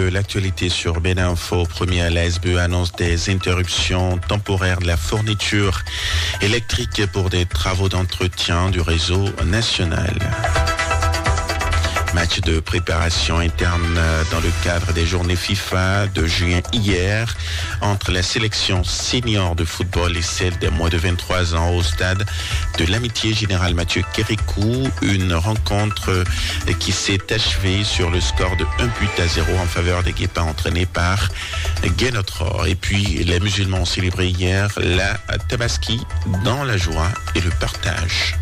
l'actualité sur Béninfo. Première, la SBE annonce des interruptions temporaires de la fourniture électrique pour des travaux d'entretien du réseau national. Match de préparation interne dans le cadre des journées FIFA de juin hier entre la sélection senior de football et celle des moins de 23 ans au stade de l'Amitié Général Mathieu Kérékou. Une rencontre qui s'est achevée sur le score de 1-0 en faveur des Guépins entraînés par Guénotror. Et puis les musulmans ont célébré hier la Tabaski dans la joie et le partage.